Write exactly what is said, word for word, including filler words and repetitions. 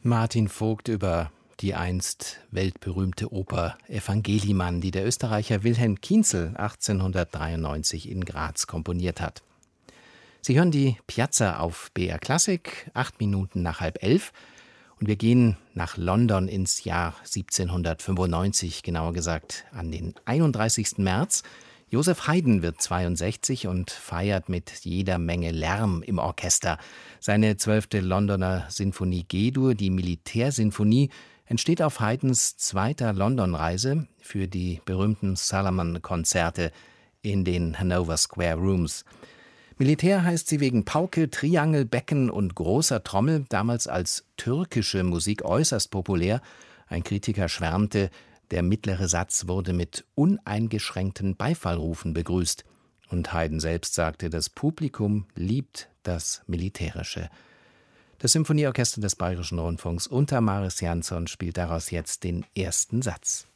Martin Vogt über die einst weltberühmte Oper Evangeliman, die der Österreicher Wilhelm Kienzel achtzehnhundertdreiundneunzig in Graz komponiert hat. Sie hören die Piazza auf B R Klassik, acht Minuten nach halb elf. Und wir gehen nach London ins Jahr siebzehnhundertfünfundneunzig, genauer gesagt an den einunddreißigsten März. Joseph Haydn wird zweiundsechzig und feiert mit jeder Menge Lärm im Orchester. Seine zwölfte Londoner Sinfonie G-Dur, die Militärsinfonie, entsteht auf Haydns zweiter Londonreise für die berühmten Salomon-Konzerte in den Hanover Square Rooms. Militär heißt sie wegen Pauke, Triangel, Becken und großer Trommel, damals als türkische Musik äußerst populär. Ein Kritiker schwärmte, der mittlere Satz wurde mit uneingeschränkten Beifallrufen begrüßt. Und Haydn selbst sagte, das Publikum liebt das Militärische. Das Symphonieorchester des Bayerischen Rundfunks unter Mariss Jansson spielt daraus jetzt den ersten Satz.